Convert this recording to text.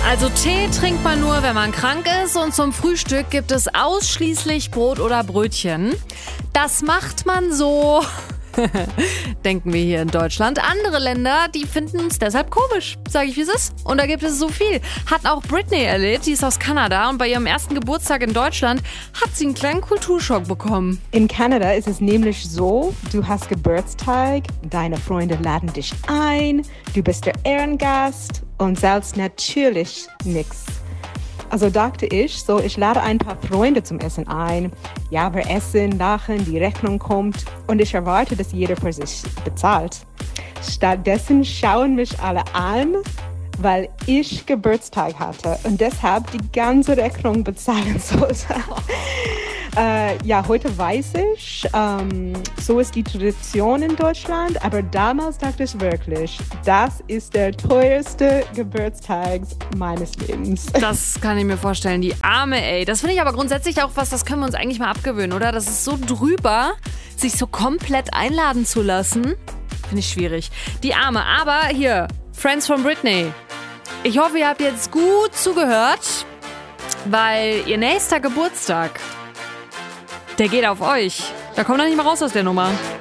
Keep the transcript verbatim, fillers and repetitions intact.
Also Tee trinkt man nur, wenn man krank ist, und zum Frühstück gibt es ausschließlich Brot oder Brötchen. Das macht man so, denken wir hier in Deutschland. Andere Länder, die finden es deshalb komisch, sage ich, wie es ist. Und da gibt es so viel. Hat auch Britney erlebt, die ist aus Kanada, und bei ihrem ersten Geburtstag in Deutschland hat sie einen kleinen Kulturschock bekommen. In Kanada ist es nämlich so, du hast Geburtstag, deine Freunde laden dich ein, du bist der Ehrengast und zahlst natürlich nichts. Also dachte ich, so ich lade ein paar Freunde zum Essen ein. Ja, wir essen, lachen, die Rechnung kommt und ich erwarte, dass jeder für sich bezahlt. Stattdessen schauen mich alle an, weil ich Geburtstag hatte und deshalb die ganze Rechnung bezahlen sollte. Äh, ja, heute weiß ich, ähm, so ist die Tradition in Deutschland, aber damals dachte ich wirklich, das ist der teuerste Geburtstag meines Lebens. Das kann ich mir vorstellen, die Arme, ey. Das finde ich aber grundsätzlich auch was, das können wir uns eigentlich mal abgewöhnen, oder? Das ist so drüber, sich so komplett einladen zu lassen. Finde ich schwierig. Die Arme, aber hier, Friends von Britney. Ich hoffe, ihr habt jetzt gut zugehört, weil ihr nächster Geburtstag, der geht auf euch. Da kommt er nicht mehr raus aus der Nummer.